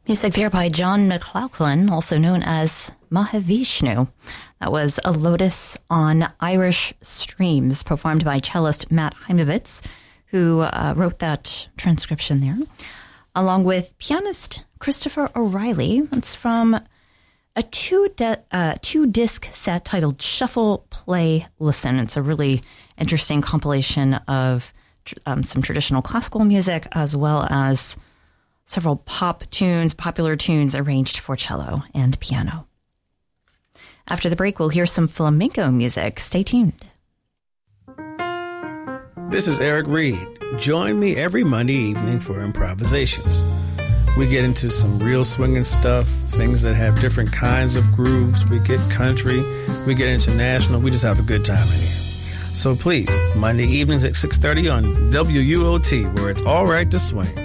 Music there by John McLaughlin, also known as Mahavishnu. That was A Lotus on Irish Streams, performed by cellist Matt Heimovitz, who wrote that transcription there, along with pianist Christopher O'Reilly. It's from a two-disc set titled Shuffle, Play, Listen. It's a really interesting compilation of some traditional classical music as well as several popular tunes arranged for cello and piano. After the break, we'll hear some flamenco music. Stay tuned. This is Eric Reed. Join me every Monday evening for Improvisations. We get into some real swinging stuff, things that have different kinds of grooves. We get country, we get international. We just have a good time in here. So please, Monday evenings at 6:30 on WUOT, where it's all right to swing.